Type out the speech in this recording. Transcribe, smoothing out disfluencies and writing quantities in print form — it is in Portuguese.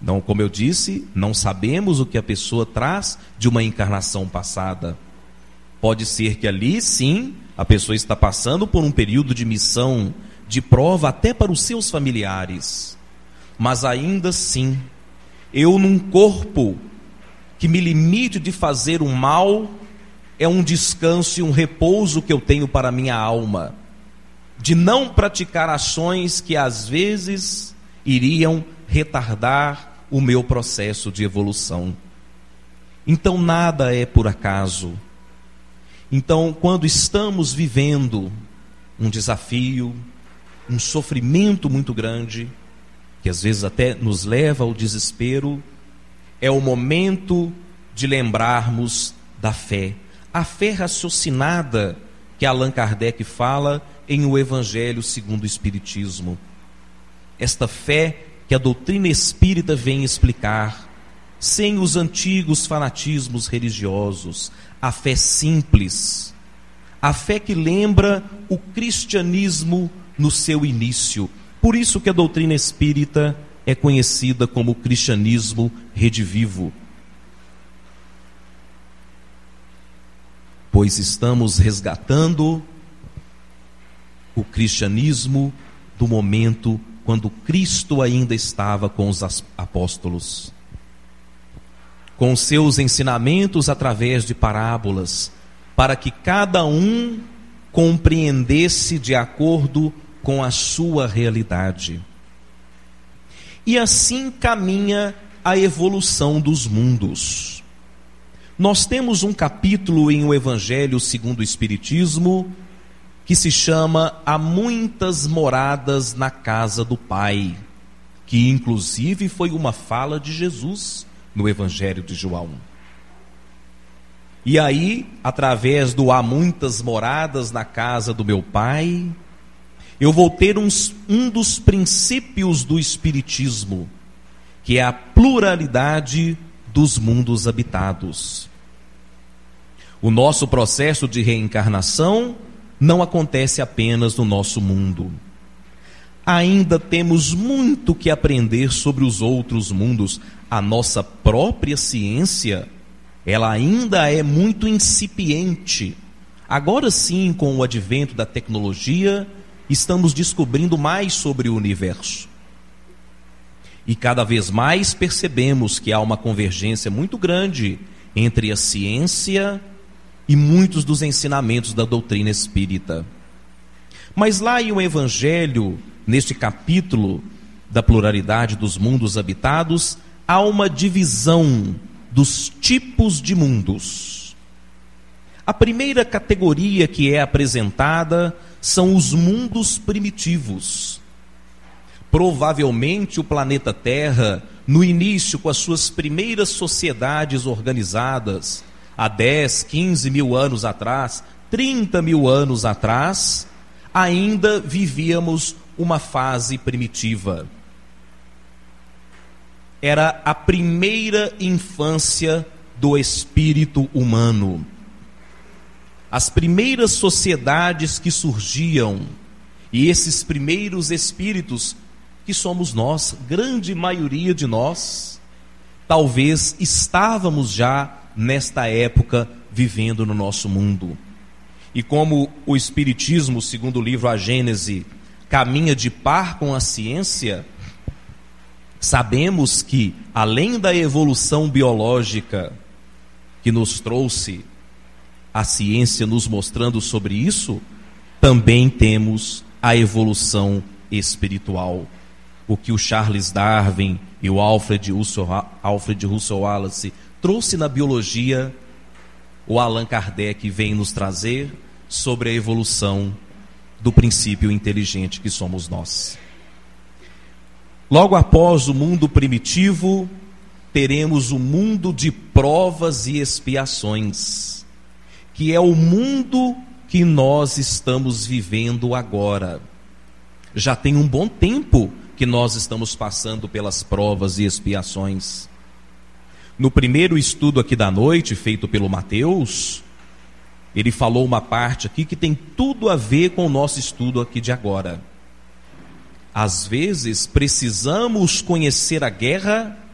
Não, como eu disse, não sabemos o que a pessoa traz de uma encarnação passada. Pode ser que ali, sim, a pessoa está passando por um período de missão, de prova até para os seus familiares. Mas ainda assim, eu num corpo que me limite de fazer o mal, é um descanso e um repouso que eu tenho para a minha alma, de não praticar ações que às vezes iriam retardar o meu processo de evolução. Então nada é por acaso. Então, quando estamos vivendo um desafio, um sofrimento muito grande, que às vezes até nos leva ao desespero, é o momento de lembrarmos da fé. A fé raciocinada que Allan Kardec fala em O Evangelho segundo o Espiritismo. Esta fé que a doutrina espírita vem explicar, sem os antigos fanatismos religiosos, a fé simples, a fé que lembra o cristianismo no seu início. Por isso que a doutrina espírita é conhecida como cristianismo redivivo. Pois estamos resgatando o cristianismo do momento quando Cristo ainda estava com os apóstolos, com seus ensinamentos através de parábolas, para que cada um compreendesse de acordo com a sua realidade. E assim caminha a evolução dos mundos. Nós temos um capítulo em O Evangelho segundo o Espiritismo que se chama Há Muitas Moradas na Casa do Pai, que inclusive foi uma fala de Jesus no Evangelho de João. E aí, através do Há Muitas Moradas na Casa do Meu Pai, eu vou ter um dos princípios do Espiritismo, que é a pluralidade dos mundos habitados. O nosso processo de reencarnação não acontece apenas no nosso mundo. Ainda temos muito que aprender sobre os outros mundos. A nossa própria ciência, ela ainda é muito incipiente. Agora sim, com o advento da tecnologia, estamos descobrindo mais sobre o universo. E cada vez mais percebemos que há uma convergência muito grande entre a ciência e muitos dos ensinamentos da doutrina espírita. Mas lá em O Evangelho, neste capítulo da pluralidade dos mundos habitados, há uma divisão dos tipos de mundos. A primeira categoria que é apresentada são os mundos primitivos. Provavelmente o planeta Terra, no início, com as suas primeiras sociedades organizadas, há 10, 15 mil anos atrás, 30 mil anos atrás, ainda vivíamos uma fase primitiva. Era a primeira infância do espírito humano. As primeiras sociedades que surgiam, e esses primeiros espíritos, que somos nós, grande maioria de nós, talvez estávamos já nesta época vivendo no nosso mundo. E como o Espiritismo, segundo o livro A Gênese, caminha de par com a ciência, sabemos que, além da evolução biológica que nos trouxe a ciência nos mostrando sobre isso, também temos a evolução espiritual. O que o Charles Darwin e o Alfred Russel Wallace trouxe na biologia, o Allan Kardec vem nos trazer sobre a evolução do princípio inteligente que somos nós. Logo após o mundo primitivo, teremos o mundo de provas e expiações, que é o mundo que nós estamos vivendo agora. Já tem um bom tempo que nós estamos passando pelas provas e expiações. No primeiro estudo aqui da noite, feito pelo Mateus, ele falou uma parte aqui que tem tudo a ver com o nosso estudo aqui de agora. Às vezes, precisamos conhecer a guerra